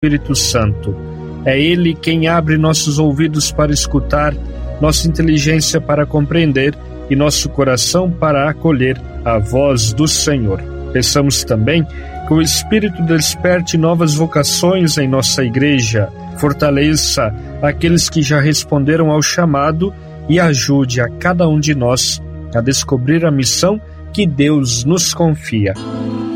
Espírito Santo. É Ele quem abre nossos ouvidos para escutar, nossa inteligência para compreender e nosso coração para acolher a voz do Senhor. Peçamos também que o Espírito desperte novas vocações em nossa igreja, fortaleça aqueles que já responderam ao chamado e ajude a cada um de nós a descobrir a missão que Deus nos confia.